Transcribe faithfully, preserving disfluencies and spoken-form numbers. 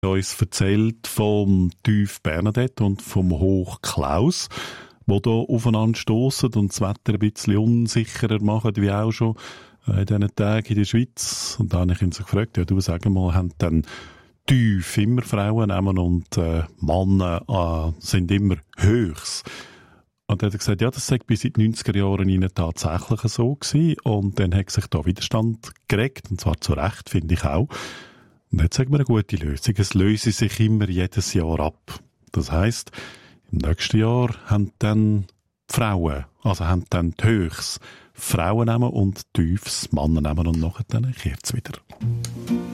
uns erzählt vom Tief Bernadette und vom Hoch Klaus, die hier aufeinander stossen und das Wetter ein bisschen unsicherer machen, wie auch schon in diesen Tagen in der Schweiz. Und dann habe ich ihn so gefragt, ja, du sag mal, haben dann Tief immer Frauen nehmen und äh, Männer äh, sind immer Höchs. Und dann hat er gesagt, ja, das sei bis in die neunziger Jahren ihnen tatsächlich so gewesen. Und dann hat sich da Widerstand geregt, und zwar zu Recht, finde ich auch. Und jetzt sagen wir eine gute Lösung. Es löse sich immer jedes Jahr ab. Das heisst, im nächsten Jahr haben dann die Frauen, also haben dann die Höchs Frauen nehmen und die Tiefs Männer nehmen und nachher dann kehrt's wieder.